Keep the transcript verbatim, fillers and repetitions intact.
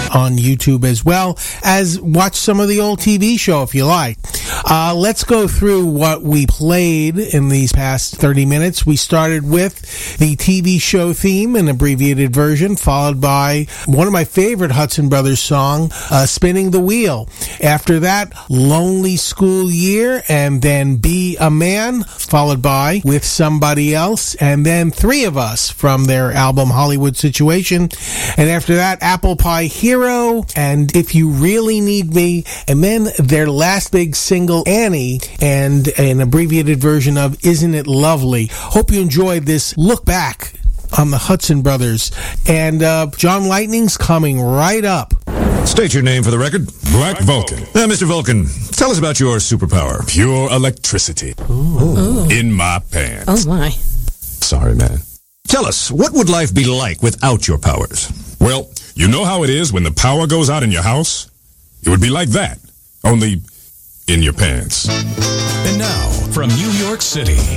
on YouTube, as well as watch some of the old T V show if you like. Uh, let's go through what we played in these past thirty minutes. We started with the T V show theme, an abbreviated version, followed by one of my favorite Hudson Brothers song, uh, Spinning the Wheel. After that, Lonely School Year, and then Be a Man, followed by With Somebody Else, and then Three of Us from their album Hollywood Situation. And after that, Apple Pie Hero, and If You Really Need Me, and then their last big single, Annie, and an abbreviated version of Isn't It Lovely. Hope you enjoyed this look back on the Hudson Brothers. And uh, John Lightning's coming right up. State your name for the record. Black Vulcan. Uh, Mister Vulcan, tell us about your superpower. Pure electricity. Ooh. In my pants. Oh, my. Sorry, man. Tell us, what would life be like without your powers? Well, you know how it is when the power goes out in your house? It would be like that, only in your pants. And now, from New York City,